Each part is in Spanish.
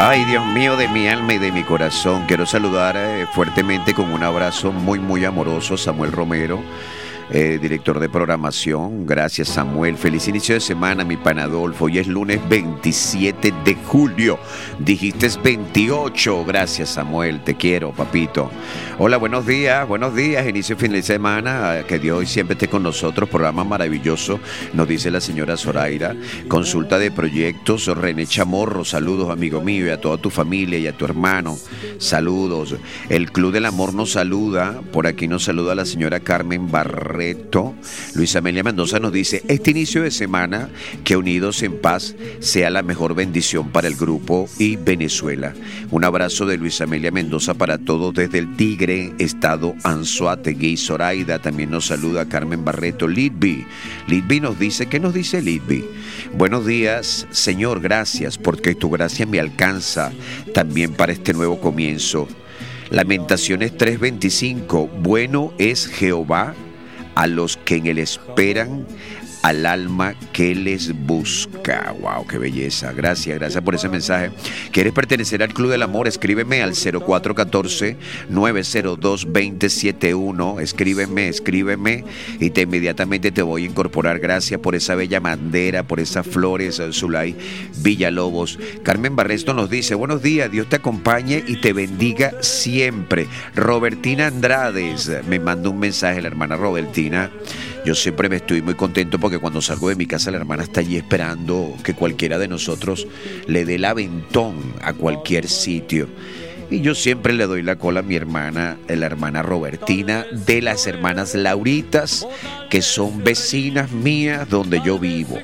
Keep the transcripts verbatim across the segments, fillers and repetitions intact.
Ay, Dios mío, de mi alma y de mi corazón, quiero saludar eh, fuertemente con un abrazo muy, muy amoroso a Samuel Romero, eh, director de programación. Gracias, Samuel. Feliz inicio de semana, mi pan Adolfo. Hoy es lunes veintisiete de julio. Dijiste es veintiocho. Gracias, Samuel. Te quiero, papito. Hola, buenos días, buenos días. Inicio fin de semana. Que Dios siempre esté con nosotros. Programa maravilloso, nos dice la señora Zoraida. Consulta de proyectos. René Chamorro, saludos, amigo mío, y a toda tu familia y a tu hermano. Saludos. El Club del Amor nos saluda. Por aquí nos saluda la señora Carmen Barreto. Luisa Amelia Mendoza nos dice: este inicio de semana, que unidos en paz sea la mejor bendición para el grupo y Venezuela. Un abrazo de Luisa Amelia Mendoza para todos desde el Tigre, estado Anzoátegui. Zoraida también nos saluda. Carmen Barreto. Lidby. Lidby nos dice: ¿qué nos dice Lidby? Buenos días, Señor, gracias, porque tu gracia me alcanza también para este nuevo comienzo. Lamentaciones tres veinticinco. Bueno es Jehová a los que en él esperan, al alma que les busca. ¡Wow! ¡Qué belleza! Gracias, gracias por ese mensaje. ¿Quieres pertenecer al Club del Amor? Escríbeme al cero cuatro uno cuatro, nueve cero dos, dos cero siete uno. Escríbeme, escríbeme y te inmediatamente te voy a incorporar. Gracias por esa bella bandera, por esas flores, Zulay Villalobos. Carmen Barresto nos dice: buenos días, Dios te acompañe y te bendiga siempre. Robertina Andrades me manda un mensaje, la hermana Robertina. Yo siempre me estoy muy contento porque cuando salgo de mi casa la hermana está allí esperando que cualquiera de nosotros le dé el aventón a cualquier sitio. Y yo siempre le doy la cola a mi hermana, la hermana Robertina, de las hermanas Lauritas, que son vecinas mías donde yo vivo.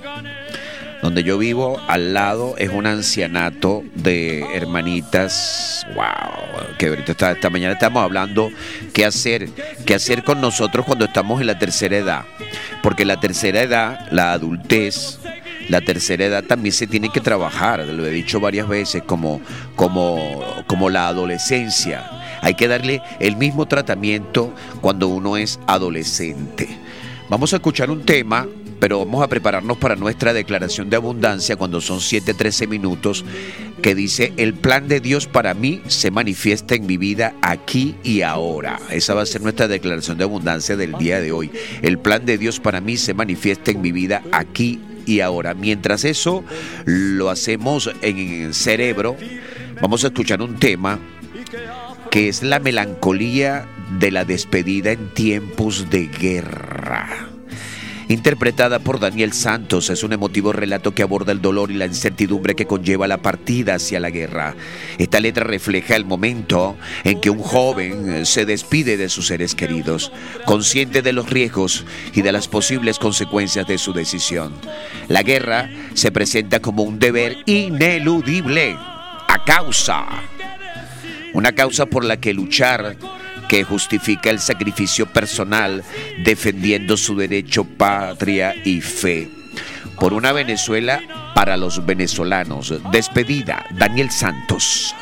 Donde yo vivo, al lado, es un ancianato de hermanitas. Wow, que ahorita esta, esta mañana estamos hablando qué hacer, qué hacer con nosotros cuando estamos en la tercera edad. Porque la tercera edad, la adultez, la tercera edad también se tiene que trabajar. Lo he dicho varias veces, como, como, como la adolescencia. Hay que darle el mismo tratamiento cuando uno es adolescente. Vamos a escuchar un tema, pero vamos a prepararnos para nuestra declaración de abundancia cuando son siete trece minutos, que dice: el plan de Dios para mí se manifiesta en mi vida aquí y ahora. Esa va a ser nuestra declaración de abundancia del día de hoy. El plan de Dios para mí se manifiesta en mi vida aquí y ahora. Mientras eso lo hacemos en el cerebro, vamos a escuchar un tema que es la melancolía de la despedida en tiempos de guerra. Interpretada por Daniel Santos, es un emotivo relato que aborda el dolor y la incertidumbre que conlleva la partida hacia la guerra. Esta letra refleja el momento en que un joven se despide de sus seres queridos, consciente de los riesgos y de las posibles consecuencias de su decisión. La guerra se presenta como un deber ineludible, a causa, una causa por la que luchar, que justifica el sacrificio personal defendiendo su derecho, patria y fe. Por una Venezuela para los venezolanos. Despedida, Daniel Santos.